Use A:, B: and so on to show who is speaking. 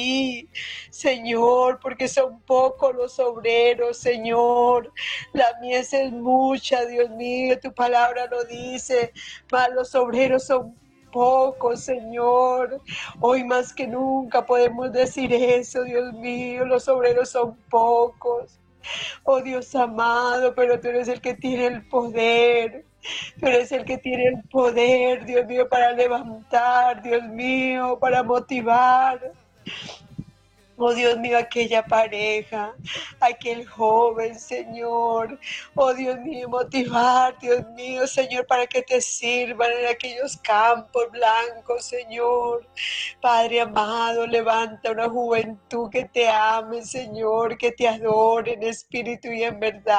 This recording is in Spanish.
A: Señor, porque son pocos los obreros, Señor. La mies es mucha, Dios mío, tu palabra lo dice, mas los obreros son pocos, Señor. Hoy más que nunca podemos decir eso, Dios mío, los obreros son pocos. Oh Dios amado, pero tú eres el que tiene el poder. Tú eres el que tiene el poder, Dios mío, para levantar, Dios mío, para motivar. Oh Dios mío, aquella pareja, aquel joven, Señor. Oh Dios mío, motivar, Dios mío, Señor, para que te sirvan en aquellos campos blancos, Señor. Padre amado, levanta una juventud que te ame, Señor, que te adore en espíritu y en verdad.